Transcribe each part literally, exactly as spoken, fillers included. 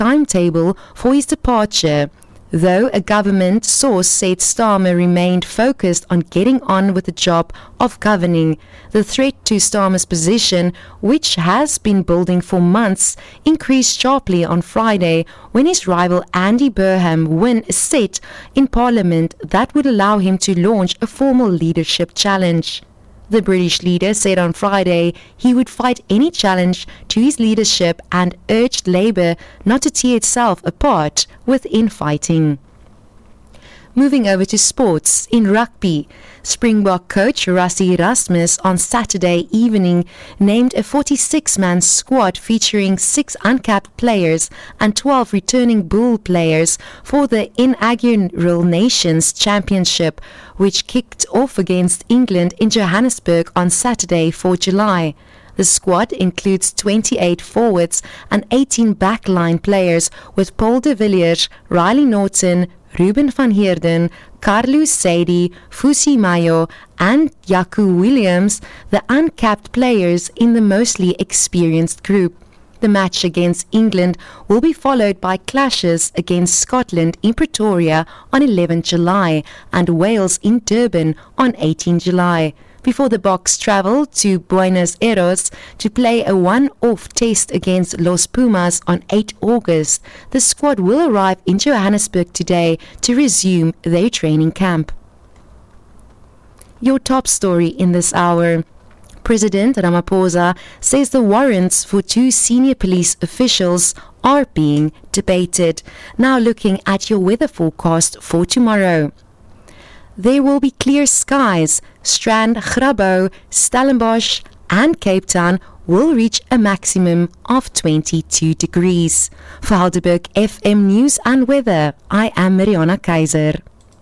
timetable for his departure. Though a government source said Starmer remained focused on getting on with the job of governing, the threat to Starmer's position, which has been building for months, increased sharply on Friday when his rival Andy Burnham won a seat in Parliament that would allow him to launch a formal leadership challenge. The British leader said on Friday he would fight any challenge to his leadership and urged Labour not to tear itself apart with infighting. Moving over to sports, in rugby, Springbok coach Rassie Erasmus on Saturday evening named a forty-six man squad featuring six uncapped players and twelve returning Bull players for the inaugural Nations Championship, which kicked off against England in Johannesburg on Saturday, fourth of July. The squad includes twenty-eight forwards and eighteen backline players with Paul de Villiers, Riley Norton, Ruben van Heerden, Carlos Sadie, Fusi Mayo and Yaku Williams, the uncapped players in the mostly experienced group. The match against England will be followed by clashes against Scotland in Pretoria on eleventh of July and Wales in Durban on eighteenth of July, before the Boks travel to Buenos Aires to play a one-off test against Los Pumas on eighth of August. The squad will arrive in Johannesburg today to resume their training camp. Your top story in this hour. President Ramaphosa says the warrants for two senior police officials are being debated. Now looking at your weather forecast for tomorrow. There will be clear skies. Strand, Grabouw, Stellenbosch and Cape Town will reach a maximum of twenty-two degrees. For Helderberg F M News and Weather, I am Mariana Keizer.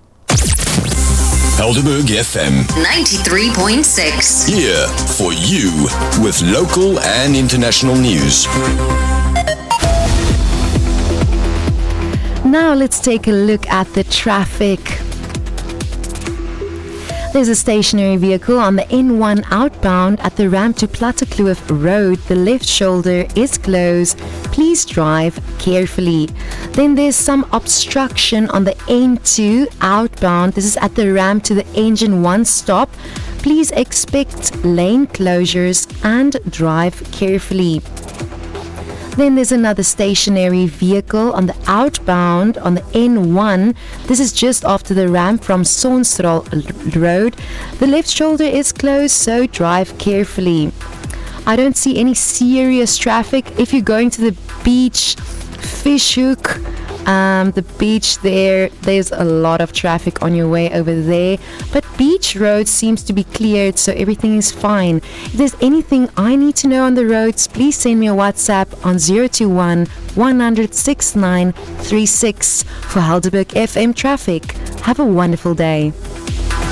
Helderberg F M ninety-three point six. Here for you with local and international news. Now let's take a look at the traffic. There's a stationary vehicle on the N one outbound at the ramp to Plattekloof Road. The left shoulder is closed. Please drive carefully. Then there's some obstruction on the N two outbound. This is at the ramp to the Engine one stop. Please expect lane closures and drive carefully. Then there's another stationary vehicle on the outbound on the N one. This is just after the ramp from Sonsral Road. The left shoulder is closed, so drive carefully. I don't see any serious traffic. If you're going to the beach, Fishhoek, um, the beach there, there's a lot of traffic on your way over there. But Beach Road seems to be cleared, so everything is fine. If there's anything I need to know on the roads, please send me a WhatsApp on zero two one, one hundred, sixty-nine thirty-six. For Helderberg F M Traffic, have a wonderful day.